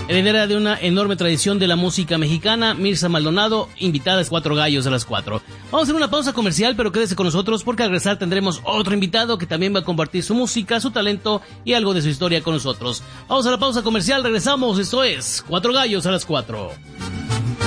Heredera de una enorme tradición de la música mexicana, Mirza Maldonado, invitada a Cuatro Gallos a las 4. Vamos a hacer una pausa comercial, pero quédese con nosotros porque al regresar tendremos otro invitado que también va a compartir su música, su talento y algo de su historia con nosotros. Vamos a la pausa comercial, regresamos, esto es Cuatro Gallos a las 4.